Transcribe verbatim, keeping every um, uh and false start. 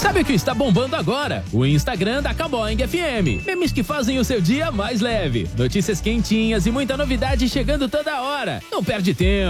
Sabe o que está bombando agora? O Instagram da Caboing F M. Memes que fazem o seu dia mais leve. Notícias quentinhas e muita novidade chegando toda hora. Não perde tempo.